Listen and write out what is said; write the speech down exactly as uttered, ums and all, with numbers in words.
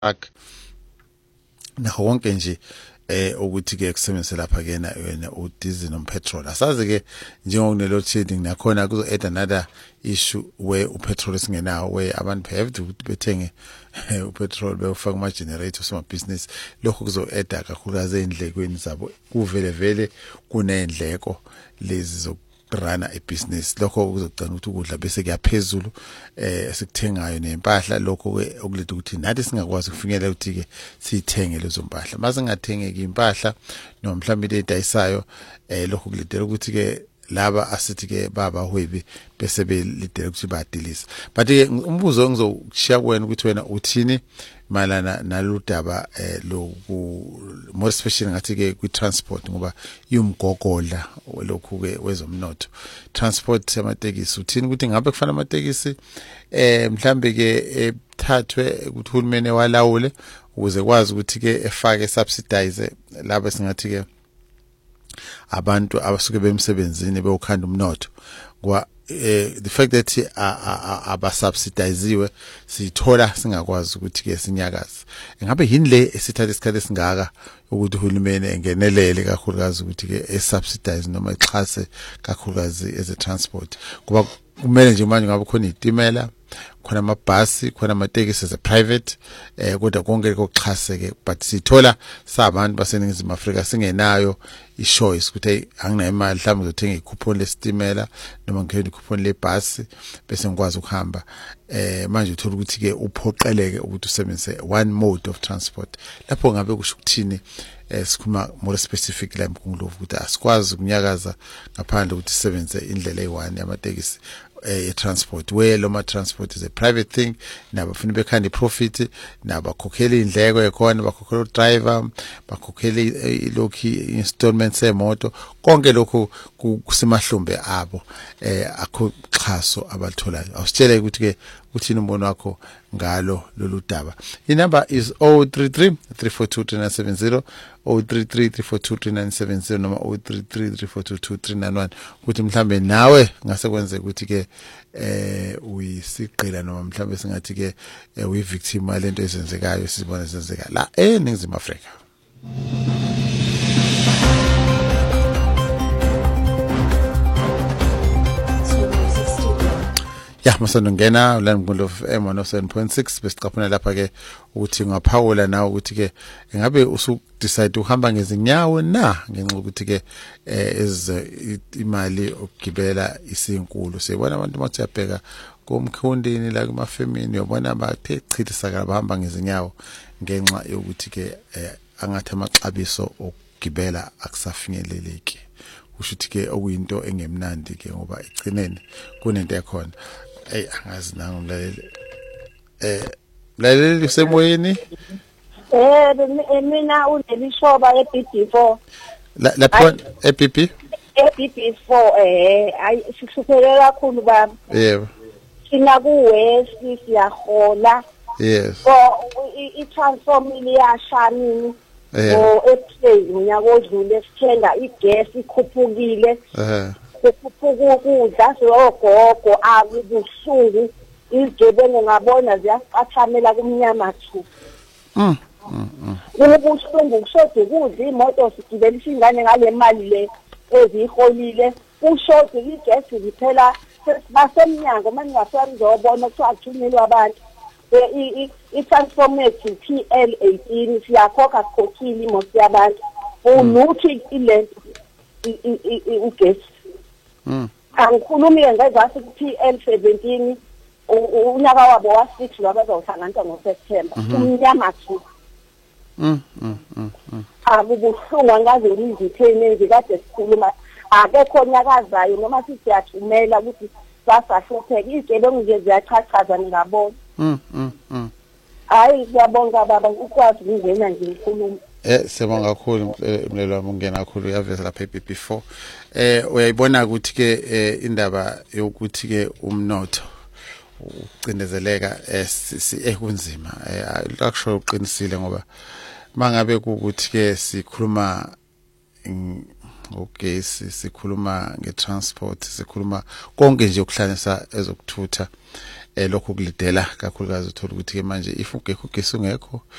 truck nakho konke nje eh ukuthi ke kusebenzise lapha ke na wena u diesel no petrol asazi ke njengokune load shedding nakhona kuzo add another issue where u petrol singenawo where abantu have to bethenge u petrol befaka ama generators sama business lokho kuzo add kakhulukazi endlekweni zabo kuvele vele kunendleko lezi zo rana ebusiness lokho kuzogcina ukuthi ukudla bese kuyaphezulu eh sikuthengayo nempahla lokho ke okuletha ukuthi nathi singakwazi ukufinyelela ukuthi ke sithenge lezo mpahla mase ngathengeki impahla noma mhlawumbe edayisayo eh lokho kuletela ukuthi ke laba asithi ke baba hwebi bese belidela ukuthi badilisa but ke umbuzo engizokushiya kuwena ukuthi wena uthini malana naludaba eh lo more especially ngathi ke kwi transport ngoba yumgogodla lokhu ke wezomnotho transport amatekisi uthini ukuthi ngabe kufanele amatekisi eh mhlambe ke ethathwe ukuthi uhulumeni walawule ukuze kwazi ukuthi ke efake subsidize laba singathi ke abantu abasuke bemsebenzini beyokhanda umnotho kwa the fact that aba subsidiziwe sithola singakwazi ukuthi ke sinyakaza ngabe yini le esithatha isikhathi esingaka ukuthi uhulumeni engenelele kakhulukazi ukuthi ke esubsidize noma exhase kakhulukazi as a transport kuba kumele nje manje ngabe khona itimela khona amabhasi khona amatekisi as a private eh kodwa konke kokuxhaseke but sithola sabantu baseningizimu Afrika singenayo ichoice ukuthi angina imali mhlawumbe uzothenga ikupon lesitimela noma ngeke ikupon lebhasi bese ngikwazi ukuhamba eh manje uthola ukuthi ke uphoqeleke ukuthi usebenzise one mode of transport lapho ngabe kusho ukuthini eh sikhuma more specific la emkhuluvu ukuthi asikwazi ukunyakaza ngaphandle ukuthi sisebenzise indlela eyi-one yamatekisi eh transport where loma transport is a private thing nabafuna bekhanda iprofit nabakhokhela indleko ekhona bakhokhela udriver bakhokhela ilokhi installment semoto konke lokho kusemahlombe abo eh akho xhaso abalitholayo awusitshele ukuthi ke uthini umbono wakho ngalo lolu daba inumber is zero three three three four two three nine seven zero zero three three three four two three nine seven zero noma zero three three three four two two three nine one ukuthi mhlambe nawe ngase kwenze ukuthi ke eh uyisiqila noma mhlambe singathi ke uyi victim walento ezenzekayo sibona zenzeka la eNingizimu Afrika. Ya masana ngena la ngolo F M one oh seven point six besiqaphuna lapha ke ukuthi ngaphawula nawe ukuthi ke ngabe usu decide uhamba ngezinyawo na ngenxa ukuthi ke ez imali okugibela isinkulu sibona abantu bathi yabheka komkhondini la kuma femini yobona bathe chithisa kabahamba ngezinyawo ngenxa yokuthi ke angathi amaxabiso okugibela akusafinyeleleki kusho ukuthi ke okuyinto engemnandi ke ngoba igcinene kunento ekhona hey angazi nanga umlaleli eh mlaleli usemoyeni eh mina unelishoba e B D four la lapho e B B e B D four eh ay sikuhlupheke kakhulu baba yebo sina ku west siyahola yes so i transform iliyashani o ekuseni unyaka odlule sithenga igas ikhuphukile eh kukhuphuka ukudla sogogo akubuhlungu izigebengu ngabona ziyaqathamela kumnyama thu mm mm kubuhlungu kushoda ukudla imoto sigibela isingane ngale mali le eziholile kushoda igas liphela basemnyango manje ngafani ngizobona ukuthi athunyelwa abantu i transformate P L eighteen siyakhokha sikhokhile imoto yabantu unuthi ile ugas mm angikhulumi ngezasi P L seventeen unyaka wabo wa six labazawuhlanganisa ngo September umnyama thu mm mm mm akubuhlungu angaze ngizithene ngikade sikhuluma akekho nyakazayo noma siyathumela ukuthi sasahlupheka izigebengu nje ziyachachaza ngabona mm mm mm hayi ngiyabonga baba ukwazi ukungena nje ngikhuluma eh sibonga kakhulu umlelo wami ungena kakhulu uyaveza lapha e B B four eh uyayibona ukuthi ke indaba yokuthi ke umnotho ucindezeleka ekunzima eh akusho uqinisile ngoba mangabe ukuthi ke sikhuluma ngogesi sikhuluma ngetransport sikhuluma konke nje ukuhlanisa ezokuthutha eh lokho kulidela kakhulukazi uthola ukuthi ke manje if ugekho ugesi ungekho